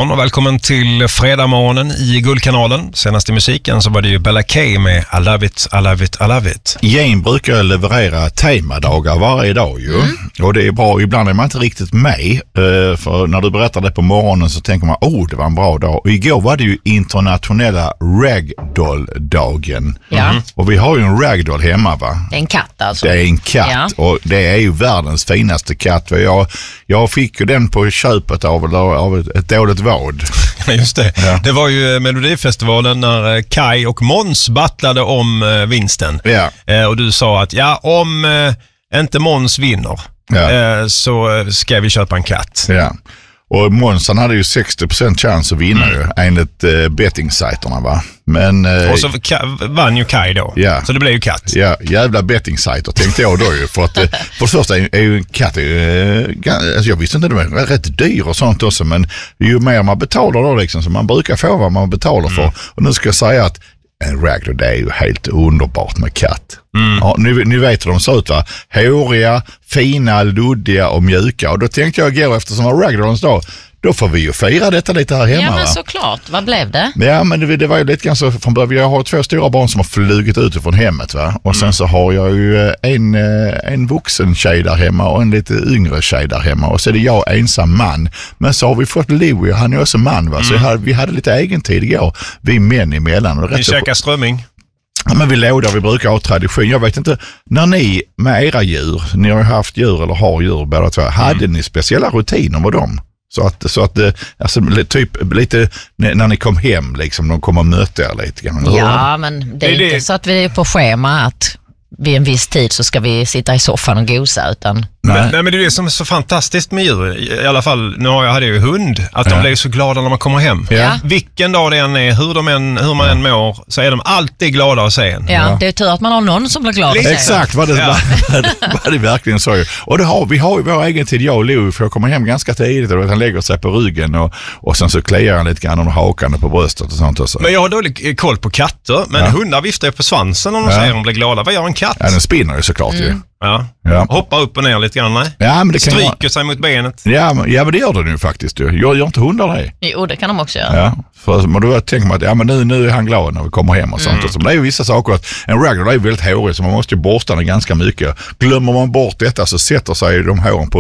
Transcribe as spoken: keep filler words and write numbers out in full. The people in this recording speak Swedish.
morgon och välkommen till Fredagmorgonen i Guldkanalen. Senast i musiken så var det ju Bella Kay med I love it, I love it, I love it. Jane brukar leverera temadagar varje dag ju. Mm. Och det är bra, ibland är man inte riktigt med. För när du berättar det på morgonen så tänker man, oh det var en bra dag. Och igår var det ju internationella ragdoll-dagen. Ja. Och vi har ju en ragdoll hemma, va? Det är en katt alltså. Det är en katt, ja. Och det är ju världens finaste katt. Jag, jag fick ju den på köpet av, av ett, ett dåligt vad. Ja, just det. Ja. Det var ju Melodifestivalen när Kai och Måns battlade om eh, vinsten. Ja. Eh, och du sa att ja, om eh, inte Måns vinner ja. eh, så ska vi köpa en katt. Ja. Och Måns han hade ju sextio procent chans att vinna mm. ju, enligt uh, bettingsajterna, va? Men, uh, och så ka- vann ju Kai då, ja. Så det blev ju katt. Ja, jävla bettingsajter tänkte jag då ju. För att uh, för det första är, är ju en katt, uh, alltså jag visste inte det var rätt dyr och sånt också, men ju mer man betalar då liksom, så man brukar få vad man betalar för. Mm. Och nu ska jag säga att en ragdoll, det är ju helt underbart med katt. Mm. Ja, ni, ni vet hur de ser ut, va? Håriga, fina, luddiga och mjuka. Och då tänkte jag gå, eftersom det var ragdollens dag, då får vi ju fira detta lite här hemma. Ja, men va? såklart. Vad blev det? Ja, men det, det var ju lite grann så från början. Jag har två stora barn som har flugit ut från hemmet, va? Och sen mm. så har jag ju en, en vuxen tjej där hemma och en lite yngre tjej där hemma. Och så är det jag ensam man. Men så har vi fått Louie, han är också man, va? Mm. Så här, vi hade lite egen tid igår, vi män emellan. Och ni käkar strömming? Ja, men vi lådar, vi brukar ha tradition. Jag vet inte, när ni med era djur, ni har ju haft djur eller har djur båda två, mm. hade ni speciella rutiner med dem? Så att, så att alltså, typ lite när ni kom hem, liksom, de kommer möta er lite grann. Ja, men det är, är inte det... så att vi är på schema att vid en viss tid så ska vi sitta i soffan och gosa, utan... Nej. Men, nej, men det är det som är så fantastiskt med djur. I alla fall, nu har jag hade ju hund, att ja. de blir så glada när man kommer hem. Ja. Vilken dag det än är, hur, de än, hur man ja. än mår, så är de alltid glada att se en. Ja, ja. Det är tur att man har någon som blir glad att se. Exakt, vad det, ja. vad det verkligen så. Och det har, vi har ju vår egen tid, jag och Louie, för jag kommer hem ganska tidigt och han lägger sig på ryggen och, och sen så kliar han lite grann under hakan på bröstet och sånt också. Men jag har dålig koll på katter, men ja. hundar viftar ju på svansen om de ja. säger att de blir glada. Vad gör en katt? Ja, den spinner ju såklart mm. ju. Ja. Ja. Hoppar upp och ner lite grann, nej? Ja, men det kan stryker vara... sig mot benet. Ja men, ja, men det gör det nu faktiskt. Jag gör inte hundar det. Jo, det kan de också göra. Ja, för men då tänker man att ja, men nu, nu är han glad när vi kommer hem och sånt. Mm. Och så. Men det är ju vissa saker att en ragdoll är väldigt hårig, så man måste ju borsta den ganska mycket. Glömmer man bort detta så sätter sig de håren på